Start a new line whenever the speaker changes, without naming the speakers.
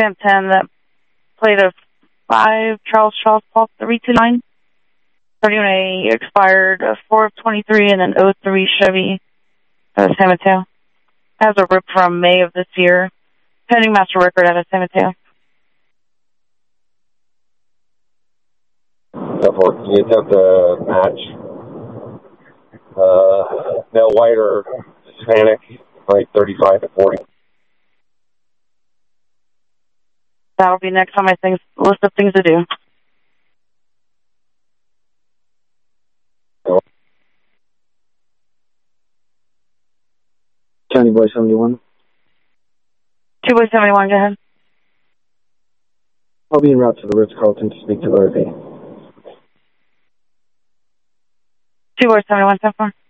Van 10, that plate of 5, Charles Paul 329. 31A expired 4 of 23, and an 03 Chevy San Mateo. Has a rip from May of this year. Pending master record out of San Mateo.
Can you attempt to match Nell White or Hispanic, like 35 and 40?
That'll be next on my list of things to do.
County Boy 71.
2 Boy 71, go ahead.
I'll be en route to the Ritz-Carlton to speak to Larry.
2 Boy 71, so far.